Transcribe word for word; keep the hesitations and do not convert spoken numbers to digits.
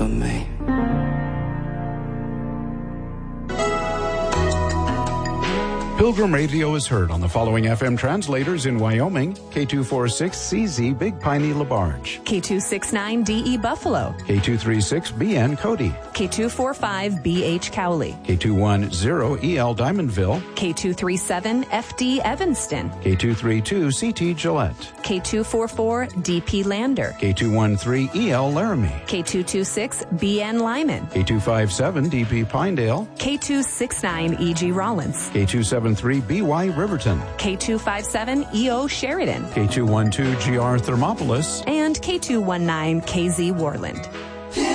for me. Pilgrim Radio is heard on the following F M translators in Wyoming: K two forty-six C Z Big Piney LaBarge, K two sixty-nine D E Buffalo, K two thirty-six B N Cody, K two forty-five B H Cowley, K two ten E L Diamondville, K two thirty-seven F D Evanston, K two thirty-two C T Gillette, K two forty-four D P Lander, K two thirteen E L Laramie, K two twenty-six B N Lyman, K two fifty-seven D P Pinedale, K two sixty-nine E G Rollins, K two seventy-three B Y Riverton, K two fifty-seven E O Sheridan, K two twelve G R Thermopolis, and K two nineteen K Z Warland.